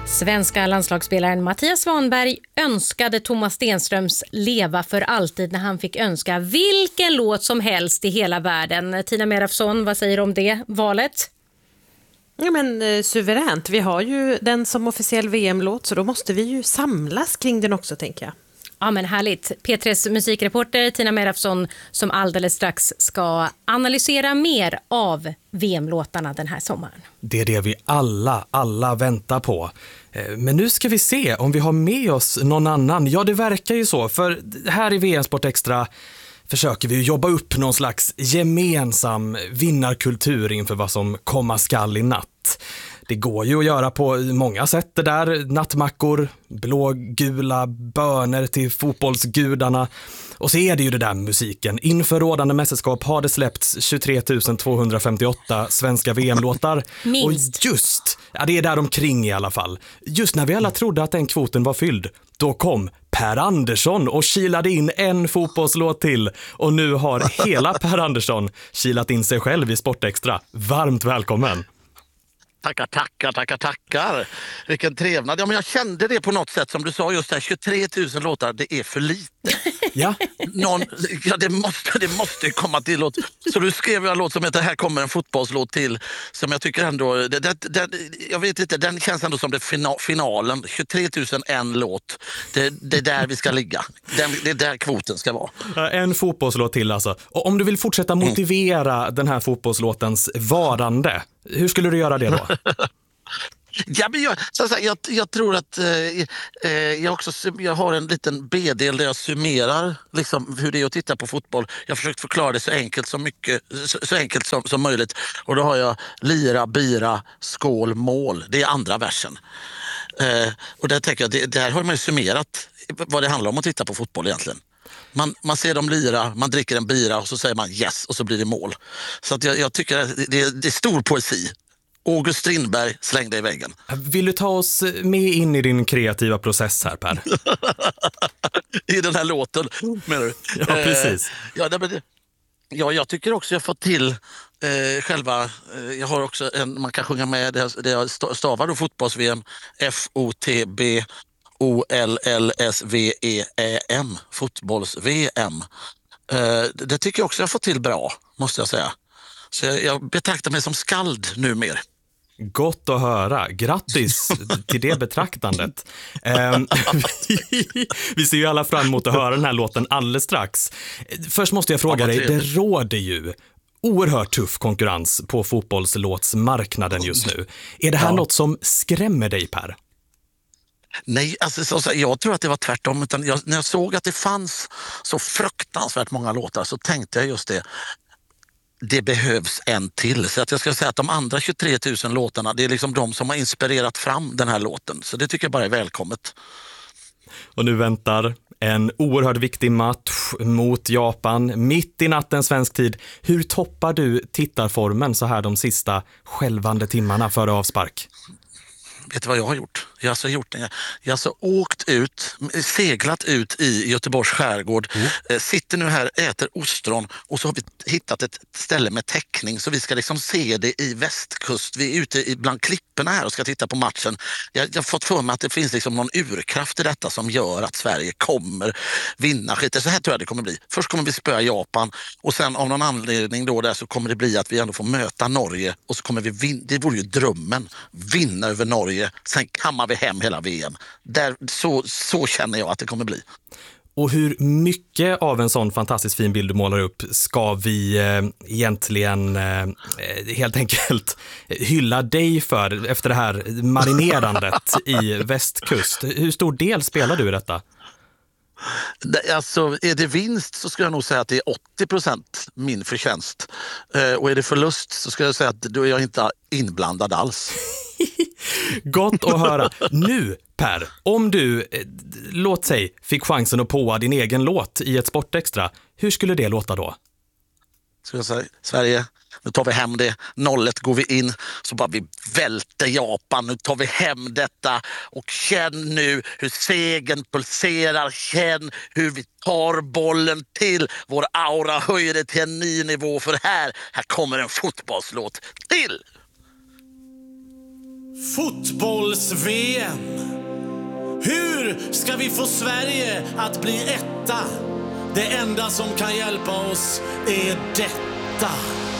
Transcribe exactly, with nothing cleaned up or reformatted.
Svenska landslagsspelaren Mattias Svanberg önskade Thomas Stenströms leva för alltid när han fick önska vilken låt som helst i hela världen. Tina Merafsson, vad säger du om det valet? Ja, men eh, suveränt. Vi har ju den som officiell V M-låt, så då måste vi ju samlas kring den också, tänker jag. Ja, men härligt. P tre:s musikreporter Tina Merafsson som alldeles strax ska analysera mer av V M-låtarna den här sommaren. Det är det vi alla, alla väntar på. Men nu ska vi se om vi har med oss någon annan. Ja, det verkar ju så, för här i V M Sport Extra försöker vi jobba upp någon slags gemensam vinnarkultur inför vad som komma skall i natt. Det går ju att göra på många sätt det där. Nattmackor, blågula böner till fotbollsgudarna. Och så är det ju det där musiken. Inför rådande mästerskap har det släppts tjugotre tusen tvåhundrafemtioåtta svenska V M-låtar. Minst. Och just, ja, det är där omkring i alla fall. Just när vi alla trodde att den kvoten var fylld, då kom Per Andersson och kilade in en fotbollslåt till. Och nu har hela Per Andersson kilat in sig själv i Sportextra. Varmt välkommen! Tackar, tackar, tackar, tackar. Vilken trevnad. Ja, men jag kände det på något sätt som du sa just där. tjugotre tusen låtar, det är för lite. Ja. Någon, ja, det måste, det måste komma till låt. Så du skrev jag en låt som heter Här kommer en fotbollslåt till. Som jag tycker ändå, det, det, det, jag vet inte, den känns ändå som det fina, finalen. tjugotre tusen en låt. Det, det är där vi ska ligga. Den, det är där kvoten ska vara. En fotbollslåt till alltså. Och om du vill fortsätta motivera mm. den här fotbollslåtens varande, hur skulle du göra det då? Ja, men jag, så att säga, jag, jag tror att eh, eh, jag, också, jag har en liten B-del där jag summerar liksom, hur det är att titta på fotboll. Jag har försökt förklara det så enkelt, som, mycket, så, så enkelt som, som möjligt. Och då har jag lira, bira, skål, mål. Det är andra versen. Eh, och där tänker jag, det, där har man ju summerat vad det handlar om att titta på fotboll egentligen. Man, man ser dem lira, man dricker en bira och så säger man yes och så blir det mål. Så att jag, jag tycker att det, det är stor poesi. August Strindberg slängde i väggen. Vill du ta oss med in i din kreativa process här, Per? I den här låten, menar du? Ja, precis. Eh, ja, det, ja, jag tycker också jag får till eh, själva... Eh, jag har också en, man kan sjunga med det, det jag stavar då fotbolls-V M. F O T B O L L S V E Ä M. Fotbolls-V M. Eh, det tycker jag också jag får till bra, måste jag säga. Så jag, jag betraktar mig som skald numera. Gott att höra. Grattis till det betraktandet. Um, vi ser ju alla fram emot att höra den här låten alldeles strax. Först måste jag fråga dig, det råder ju oerhört tuff konkurrens på fotbollslåtsmarknaden just nu. Är det här ja. något som skrämmer dig, Per? Nej, alltså, så, så, jag tror att det var tvärtom. Utan jag, när jag såg att det fanns så fruktansvärt många låtar så tänkte jag just det. Det behövs en till. Så att jag ska säga att de andra tjugotre tusen låtarna, det är liksom de som har inspirerat fram den här låten. Så det tycker jag bara är välkommet. Och nu väntar en oerhört viktig match mot Japan mitt i natten svensk tid. Hur toppar du tittarformen så här de sista skälvande timmarna före avspark? Vet du vad jag har gjort? Jag har alltså gjort det. Jag har alltså åkt ut, seglat ut i Göteborgs skärgård. Mm. Sitter nu här, äter ostron och så har vi hittat ett ställe med täckning så vi ska liksom se det i västkust. Vi är ute bland klipporna här och ska titta på matchen. Jag, jag har fått för mig att det finns liksom någon urkraft i detta som gör att Sverige kommer vinna skit. Så här tror jag det kommer bli. Först kommer vi spöa Japan och sen av någon anledning då där så kommer det bli att vi ändå får möta Norge och så kommer vi vinna. Det vore ju drömmen. Vinna över Norge. Sen kammar vi hem hela V M. Där, så, så känner jag att det kommer bli. Och hur mycket av en sån fantastiskt fin bild du målar upp ska vi eh, egentligen eh, helt enkelt hylla dig för efter det här marinerandet i västkust? Hur stor del spelar du i detta? Alltså, är det vinst så ska jag nog säga att det är åttio procent min förtjänst. Eh, och är det förlust så ska jag säga att då är jag inte inblandad alls. Gott att höra. Nu, Per, om du, eh, låt säg, fick chansen att påa din egen låt i ett Sportextra, hur skulle det låta då? Ska jag säga, Sverige, nu tar vi hem det. noll ett går vi in, så bara vi välter Japan. Nu tar vi hem detta och känn nu hur segern pulserar. Känn hur vi tar bollen till. Vår aura höjer det till en ny nivå, för här, här kommer en fotbollslåt till. Fotbolls-V M. Hur ska vi få Sverige att bli etta? Det enda som kan hjälpa oss är detta.